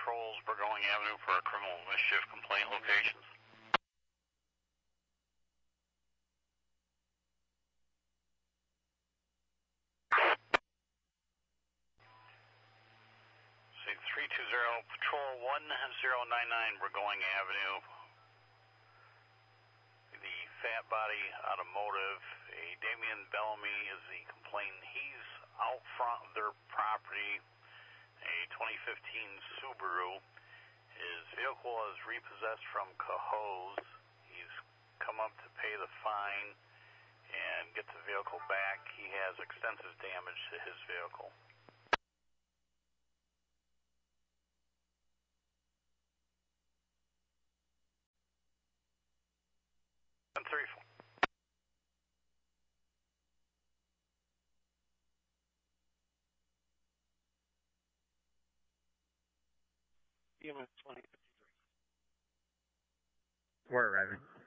patrols Burgoyne Avenue for criminal mischief complaint locations. See 320 Patrol 1099 Burgoyne Avenue. The Fat Body Automotive, a Damian Bellamy is the complainant. He's out front of their property, a 2015 Subaru. His vehicle is repossessed from Cahoes. He's come up to pay the fine and get the vehicle back. He has extensive damage to his vehicle. We're arriving.